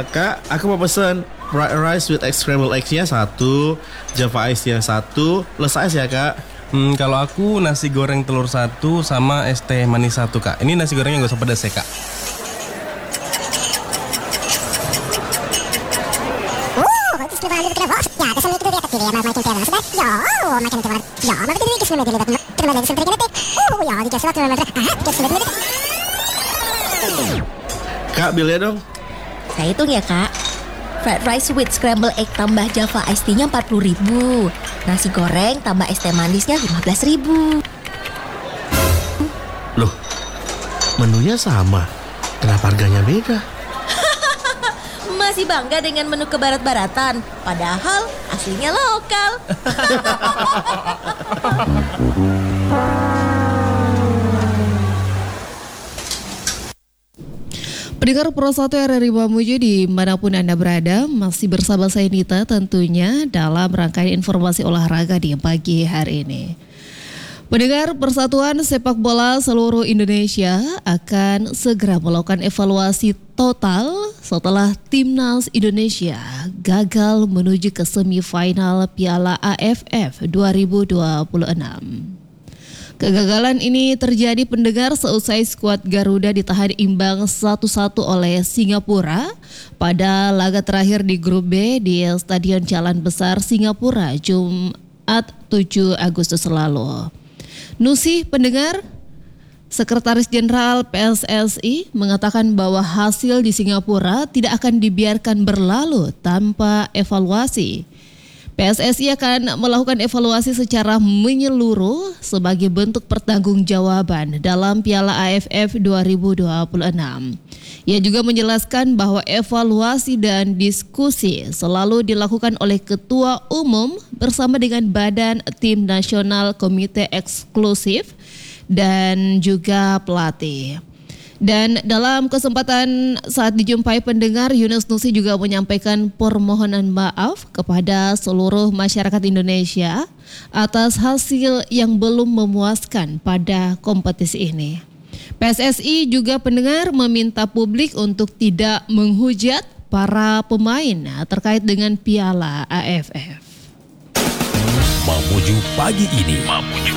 Kak, aku mau pesen fried rice with egg scrambled eggs-nya 1, Java Ice-nya 1, less ice ya Kak. Kalau aku nasi goreng telur 1 sama es teh manis 1 Kak. Ini nasi gorengnya gak usah pedas ya Kak. Kak, bilnya dong. Saya hitung ya Kak. Fried rice with scrambled egg tambah Java Iced Tea-nya 40.000. Nasi goreng tambah es teh manisnya 15.000. Loh, menunya sama. Kenapa harganya beda? Masih bangga dengan menu kebarat-baratan, padahal aslinya lokal. Pendengar Pro 1 RRI Mamuju dimanapun Anda berada, masih bersama saya Nita tentunya dalam rangkaian informasi olahraga di pagi hari ini. Pendengar, Persatuan Sepak Bola seluruh Indonesia akan segera melakukan evaluasi total setelah Timnas Indonesia gagal menuju ke semifinal Piala AFF 2026. Kegagalan ini terjadi pendengar seusai skuad Garuda ditahan imbang 1-1 oleh Singapura pada laga terakhir di grup B di Stadion Jalan Besar Singapura Jumat 7 Agustus lalu. Nusi pendengar, Sekretaris Jenderal PSSI mengatakan bahwa hasil di Singapura tidak akan dibiarkan berlalu tanpa evaluasi. PSSI akan melakukan evaluasi secara menyeluruh sebagai bentuk pertanggungjawaban dalam Piala AFF 2026. Ia juga menjelaskan bahwa evaluasi dan diskusi selalu dilakukan oleh Ketua Umum bersama dengan Badan Tim Nasional Komite Eksklusif dan juga pelatih. Dan dalam kesempatan saat dijumpai pendengar, Yunus Nusi juga menyampaikan permohonan maaf kepada seluruh masyarakat Indonesia atas hasil yang belum memuaskan pada kompetisi ini. PSSI juga pendengar meminta publik untuk tidak menghujat para pemain terkait dengan Piala AFF. Mamuju pagi ini.